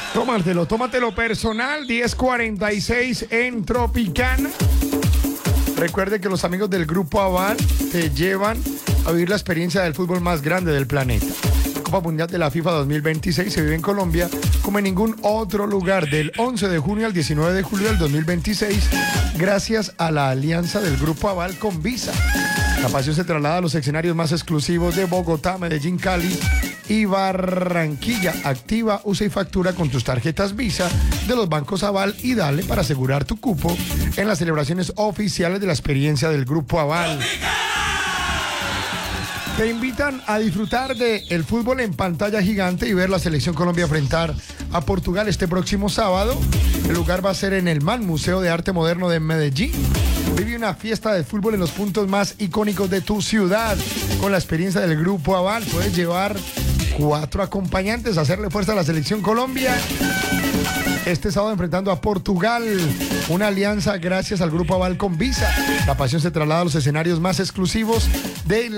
Tómatelo personal, 10:46 en Tropicana. Recuerde que los amigos del Grupo Aval te llevan a vivir la experiencia del fútbol más grande del planeta. La Copa Mundial de la FIFA 2026 se vive en Colombia como en ningún otro lugar, del 11 de junio al 19 de julio del 2026, gracias a la alianza del Grupo Aval con Visa. La pasión se traslada a los escenarios más exclusivos de Bogotá, Medellín, Cali y Barranquilla. Activa, usa y factura con tus tarjetas Visa de los bancos Aval y dale para asegurar tu cupo en las celebraciones oficiales de la experiencia del Grupo Aval. Te invitan a disfrutar del fútbol en pantalla gigante y ver la selección Colombia enfrentar a Portugal este próximo sábado. El lugar va a ser en el MAN, Museo de Arte Moderno de Medellín. Vive una fiesta de fútbol en los puntos más icónicos de tu ciudad. Con la experiencia del Grupo Aval puedes llevar 4 acompañantes a hacerle fuerza a la selección Colombia este sábado enfrentando a Portugal. Una alianza gracias al Grupo Aval con Visa. La pasión se traslada a los escenarios más exclusivos de